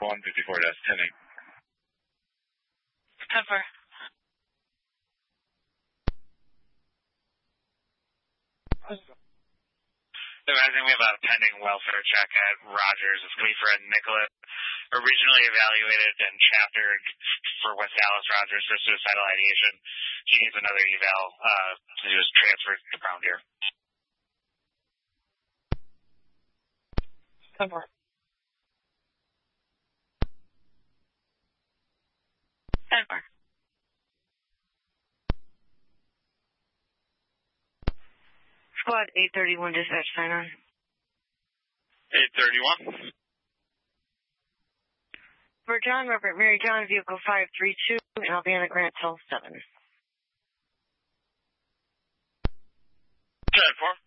154-10. 10-4. Advising we have a pending welfare check at Rogers. It's going to be for a Nicollet, originally evaluated and chaptered for West Dallas Rogers for suicidal ideation. He needs another eval. He was transferred to Brown Deer. 10-4. 10-4. Squad 831 dispatch sign on. 831. For John Robert Mary John, vehicle 532, and I'll be on the Grant till 7. 10-4.